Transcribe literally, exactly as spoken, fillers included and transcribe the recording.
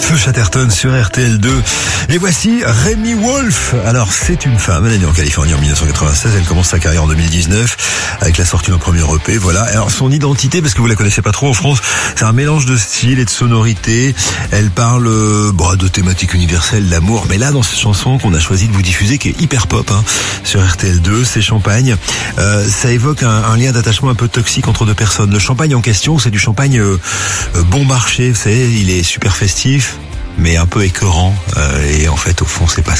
Feu Chatterton sur R T L deux. Et voici Remi Wolf. Alors, c'est une femme. Elle est née en Californie en dix-neuf cent quatre-vingt-seize. Elle commence sa carrière en deux mille dix-neuf avec la sortie d'un premier E P. Voilà. Alors, son identité, parce que vous la connaissez pas trop en France, c'est un mélange de style et de sonorité. Elle parle euh, bon, de thématiques universelles, d'amour. Mais là, dans cette chanson qu'on a choisi de vous diffuser, qui est hyper pop hein, sur R T L deux, c'est Champagne. Euh, ça évoque un, un lien d'attachement un peu toxique entre deux personnes. Le champagne en question, c'est du champagne euh, bon marché. Vous savez, il est super festif, mais un peu écœurant. Euh, et en fait, au fond, c'est pas